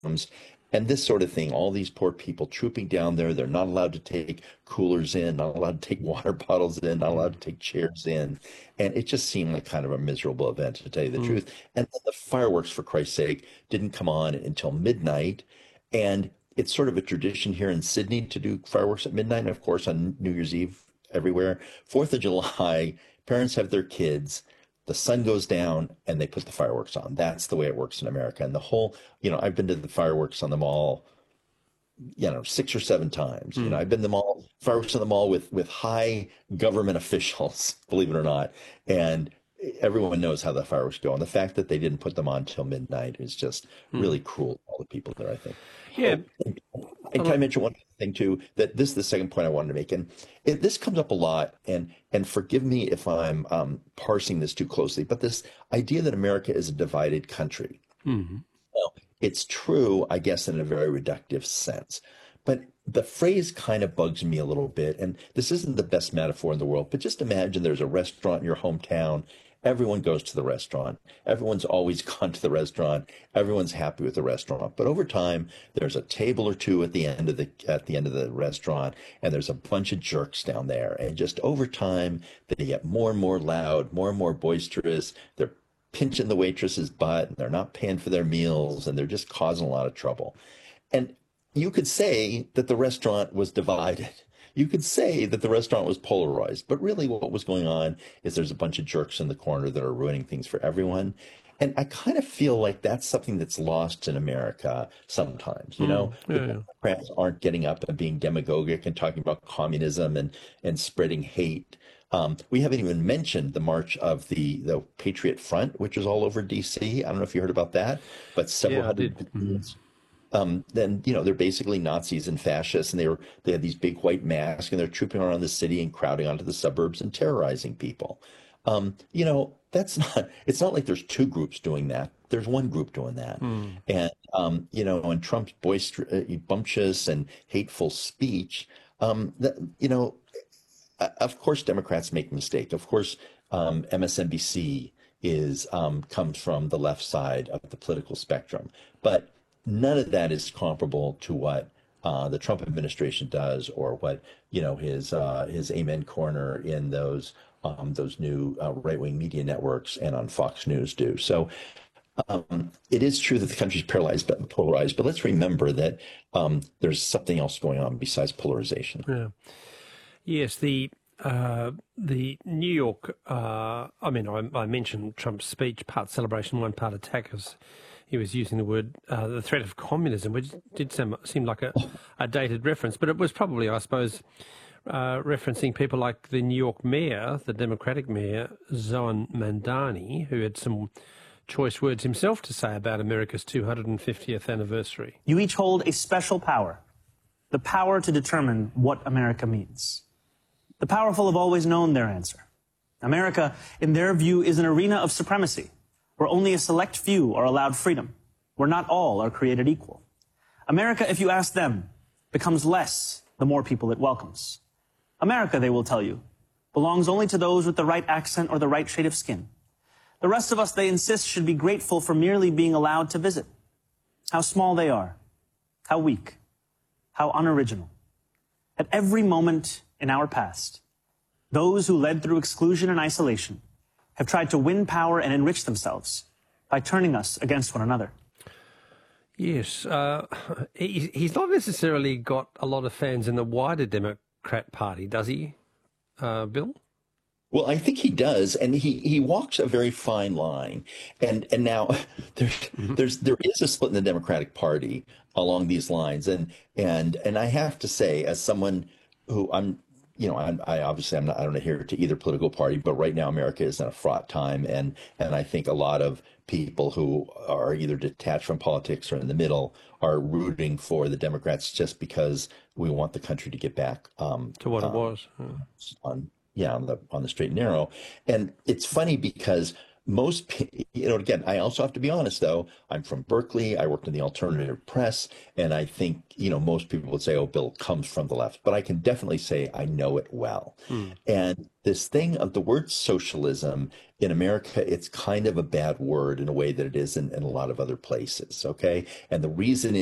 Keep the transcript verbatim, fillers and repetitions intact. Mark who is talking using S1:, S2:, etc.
S1: and this sort of thing. All these poor people trooping down there. They're not allowed to take coolers in, not allowed to take water bottles in, not allowed to take chairs in. And it just seemed like kind of a miserable event, to tell you the
S2: Mm.
S1: truth. And then the fireworks, for Christ's sake, didn't come on until midnight. And it's sort of a tradition here in Sydney to do fireworks at midnight. And of course, on New Year's Eve, everywhere. Fourth of July, parents have their kids. The sun goes down and they put the fireworks on. That's the way it works in America. And the whole, you know, I've been to the fireworks on the mall, you know, six or seven times. You know,
S2: Mm.
S1: I've been to the mall, fireworks on the mall with with high government officials, believe it or not. And everyone knows how the fireworks go. And the fact that they didn't put them on till midnight is just
S2: Mm.
S1: really cruel to all the people there, I think.
S2: Yeah.
S1: Oh, and, and can I mention one thing too? That this is the second point I wanted to make, and it, this comes up a lot. And and forgive me if I'm um, parsing this too closely, but this idea that America is a divided country.
S2: Mm.
S1: Well, it's true, I guess, in a very reductive sense. But the phrase kind of bugs me a little bit. And this isn't the best metaphor in the world, but just imagine there's a restaurant in your hometown. Everyone goes to the restaurant. Everyone's always gone to the restaurant. Everyone's happy with the restaurant. But over time, there's a table or two at the end of the at the end of the restaurant, and there's a bunch of jerks down there. And just over time, they get more and more loud, more and more boisterous. They're pinching the waitress's butt, and they're not paying for their meals, and they're just causing a lot of trouble. And you could say that the restaurant was divided. You could say that the restaurant was polarized, but really what was going on is there's a bunch of jerks in the corner that are ruining things for everyone. And I kind of feel like that's something that's lost in America sometimes. You know,
S2: Mm.
S1: the
S2: Yeah, yeah.
S1: Democrats aren't getting up and being demagogic and talking about communism and, and spreading hate. Um, we haven't even mentioned the march of the, the Patriot Front, which is all over D C. I don't know if you heard about that, but several
S2: Yeah, I
S1: hundred
S2: did. Mm.
S1: balloons. Um, then you know they're basically Nazis and fascists, and they were they had these big white masks, and they're trooping around the city and crowding onto the suburbs and terrorizing people. Um, you know that's not. It's not like there's two groups doing that. There's one group doing that,
S2: Mm.
S1: and um, you know, and Trump's boisterous, bumptious, and hateful speech. Um, that, you know, uh, of course, Democrats make mistakes. Of course, um, M S N B C is um, comes from the left side of the political spectrum, but none of that is comparable to what uh, the Trump administration does, or what you know his uh, his Amen Corner in those um, those new uh, right wing media networks and on Fox News do. So um, it is true that the country's paralyzed, but polarized. But let's remember that um, there's something else going on besides polarization.
S2: Yeah. Yes, the uh, the New York. Uh, I mean, I, I mentioned Trump's speech, part celebration, one part attack, as he was using the word uh, the threat of communism, which did seem, seem like a, a dated reference, but it was probably, I suppose, uh, referencing people like the New York mayor, the Democratic mayor, Zohran Mamdani, who had some choice words himself to say about America's two hundred fiftieth anniversary.
S3: You each hold a special power, the power to determine what America means. The powerful have always known their answer. America, in their view, is an arena of supremacy, where only a select few are allowed freedom, where not all are created equal. America, if you ask them, becomes less the more people it welcomes. America, they will tell you, belongs only to those with the right accent or the right shade of skin. The rest of us, they insist, should be grateful for merely being allowed to visit. How small they are, how weak, how unoriginal. At every moment in our past, those who led through exclusion and isolation have tried to win power and enrich themselves by turning us against one another.
S2: Yes, uh, he, he's not necessarily got a lot of fans in the wider Democrat Party, does he, uh, Bill?
S1: Well, I think he does, and he, he walks a very fine line. And and now there's
S2: Mm-hmm.
S1: there's there is a split in the Democratic Party along these lines, and and and I have to say, as someone who I'm, you know, I'm, I obviously I'm not I don't adhere to either political party, but right now America is in a fraught time, and and I think a lot of people who are either detached from politics or in the middle are rooting for the Democrats just because we want the country to get back um,
S2: To what it
S1: um,
S2: was. Yeah.
S1: on yeah on the on the straight and narrow. And it's funny because most, pe- you know, again, I also have to be honest, though. I'm from Berkeley. I worked in the alternative press. And I think, you know, most people would say, oh, Bill comes from the left. But I can definitely say I know it well.
S2: Hmm.
S1: And this thing of the word socialism in America, it's kind of a bad word in a way that it is in, in a lot of other places. Okay. And the reason